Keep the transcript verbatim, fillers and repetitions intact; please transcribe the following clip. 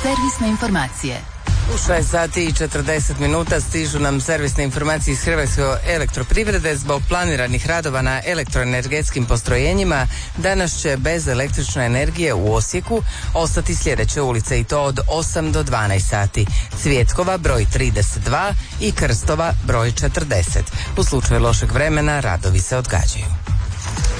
Servisne informacije. U šest sati i četrdeset minuta stižu nam servisne informacije iz Hrvatske elektroprivrede. Zbog planiranih radova na elektroenergetskim postrojenjima danas će bez električne energije u Osijeku ostati sljedeće ulice i to od osam do dvanaest sati. Cvjetkova broj trideset dva i Krstova broj četrdeset. U slučaju lošeg vremena radovi se odgađaju.